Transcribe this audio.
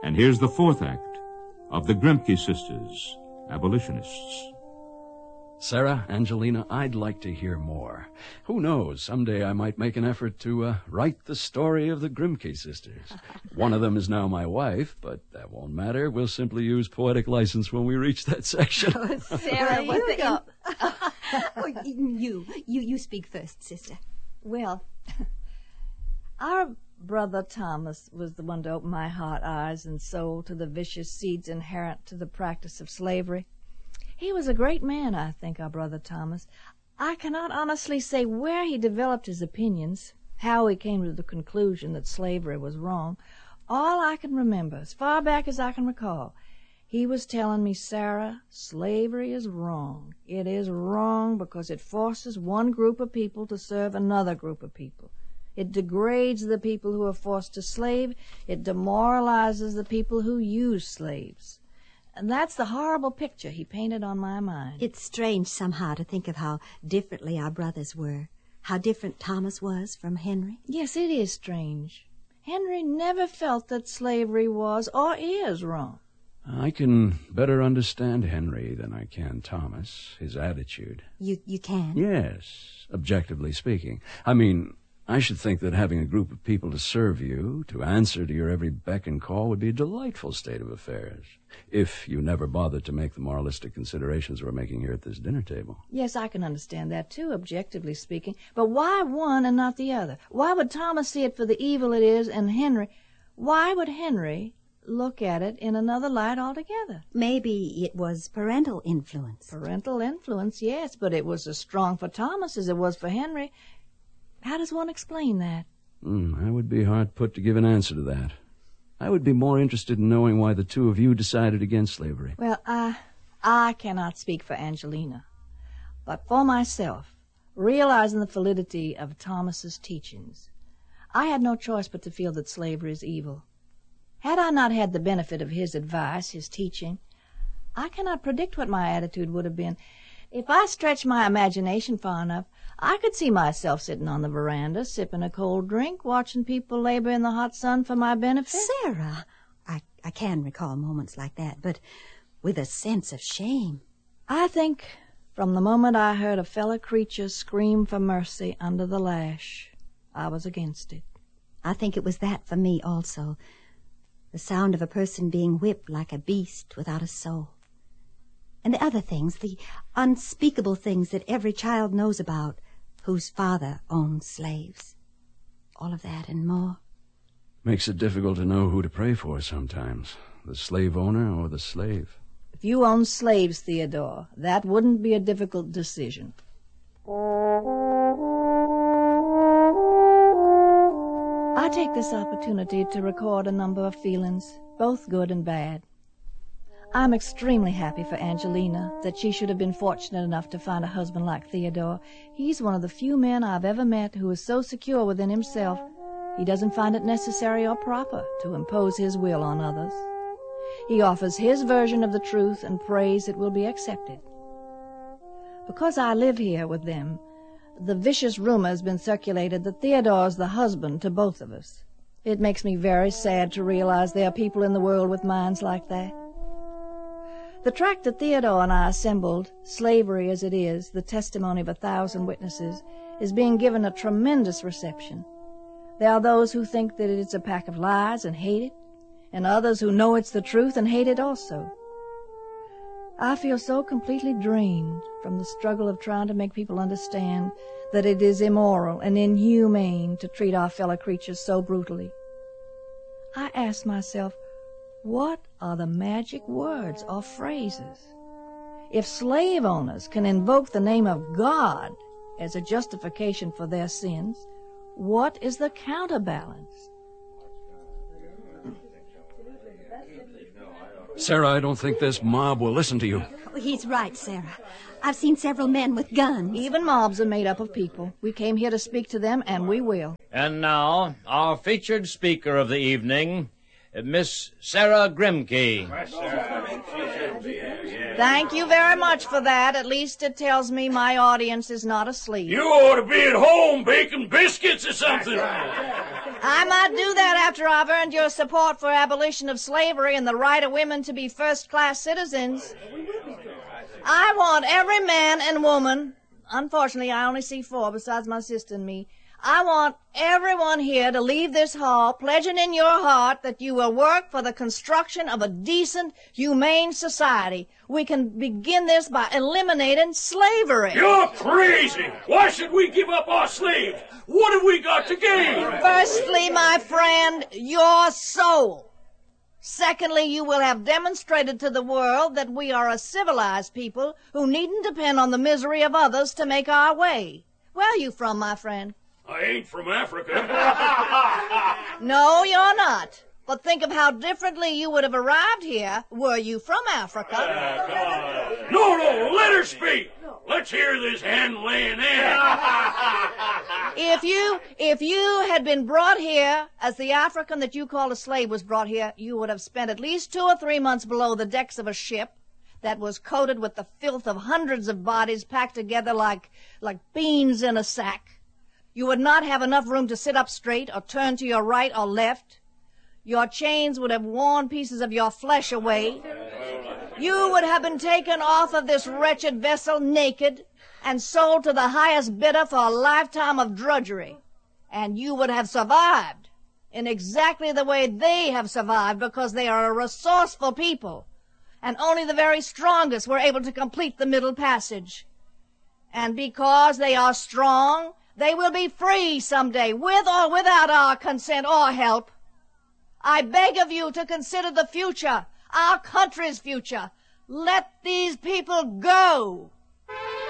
And here's the fourth act of the Grimke Sisters, abolitionists. Sarah, Angelina, I'd like to hear more. Who knows, someday I might make an effort to write the story of the Grimke Sisters. One of them is now my wife, but that won't matter. We'll simply use poetic license when we reach that section. Oh, Sarah, Well, you go. You speak first, sister. Well, our brother Thomas was the one to open my heart, eyes, and soul to the vicious seeds inherent to the practice of slavery. He was a great man, I think, our brother Thomas. I cannot honestly say where he developed his opinions, how he came to the conclusion that slavery was wrong. All I can remember, as far back as I can recall, he was telling me, Sarah, slavery is wrong. It is wrong because it forces one group of people to serve another group of people. It degrades the people who are forced to slave. It demoralizes the people who use slaves. And that's the horrible picture he painted on my mind. It's strange somehow to think of how differently our brothers were, how different Thomas was from Henry. Yes, it is strange. Henry never felt that slavery was or is wrong. I can better understand Henry than I can Thomas, his attitude. You can? Yes, objectively speaking. I mean, I should think that having a group of people to serve you, to answer to your every beck and call, would be a delightful state of affairs, if you never bothered to make the moralistic considerations we're making here at this dinner table. Yes, I can understand that, too, objectively speaking. But why one and not the other? Why would Thomas see it for the evil it is, and Henry... Why would Henry look at it in another light altogether? Maybe it was parental influence. Parental influence, yes, but it was as strong for Thomas as it was for Henry. How does one explain that? I would be hard put to give an answer to that. I would be more interested in knowing why the two of you decided against slavery. Well, I cannot speak for Angelina. But for myself, realizing the validity of Thomas's teachings, I had no choice but to feel that slavery is evil. Had I not had the benefit of his advice, his teaching, I cannot predict what my attitude would have been. If I stretched my imagination far enough, I could see myself sitting on the veranda, sipping a cold drink, watching people labor in the hot sun for my benefit. Sarah, I can recall moments like that, but with a sense of shame. I think from the moment I heard a fellow creature scream for mercy under the lash, I was against it. I think it was that for me also. The sound of a person being whipped like a beast without a soul. And the other things, the unspeakable things that every child knows about, whose father owns slaves. All of that and more. Makes it difficult to know who to pray for sometimes, the slave owner or the slave. If you owned slaves, Theodore, that wouldn't be a difficult decision. I take this opportunity to record a number of feelings, both good and bad. I'm extremely happy for Angelina that she should have been fortunate enough to find a husband like Theodore. He's one of the few men I've ever met who is so secure within himself he doesn't find it necessary or proper to impose his will on others. He offers his version of the truth and prays it will be accepted. Because I live here with them, the vicious rumor has been circulated that Theodore's the husband to both of us. It makes me very sad to realize there are people in the world with minds like that. The tract that Theodore and I assembled, Slavery as It Is, the Testimony of 1,000 Witnesses, is being given a tremendous reception. There are those who think that it is a pack of lies and hate it, and others who know it's the truth and hate it also. I feel so completely drained from the struggle of trying to make people understand that it is immoral and inhumane to treat our fellow creatures so brutally. I ask myself, what are the magic words or phrases? If slave owners can invoke the name of God as a justification for their sins, what is the counterbalance? Sarah, I don't think this mob will listen to you. He's right, Sarah. I've seen several men with guns. Even mobs are made up of people. We came here to speak to them, and we will. And now, our featured speaker of the evening, Miss Sarah Grimke. Thank you very much for that. At least it tells me my audience is not asleep. You ought to be at home baking biscuits or something. I might do that after I've earned your support for abolition of slavery and the right of women to be first-class citizens. I want every man and woman, unfortunately I only see 4 besides my sister and me, I want everyone here to leave this hall pledging in your heart that you will work for the construction of a decent, humane society. We can begin this by eliminating slavery. You're crazy! Why should we give up our slaves? What have we got to gain? Firstly, my friend, your soul. Secondly, you will have demonstrated to the world that we are a civilized people who needn't depend on the misery of others to make our way. Where are you from, my friend? I ain't from Africa. No, you're not. But think of how differently you would have arrived here were you from Africa. No, let her speak. Let's hear this hand-laying in. If you had been brought here as the African that you call a slave was brought here, you would have spent at least 2 or 3 months below the decks of a ship that was coated with the filth of hundreds of bodies packed together like beans in a sack. You would not have enough room to sit up straight or turn to your right or left. Your chains would have worn pieces of your flesh away. You would have been taken off of this wretched vessel naked and sold to the highest bidder for a lifetime of drudgery. And you would have survived in exactly the way they have survived, because they are a resourceful people. And only the very strongest were able to complete the Middle Passage. And because they are strong, they will be free someday, with or without our consent or help. I beg of you to consider the future, our country's future. Let these people go.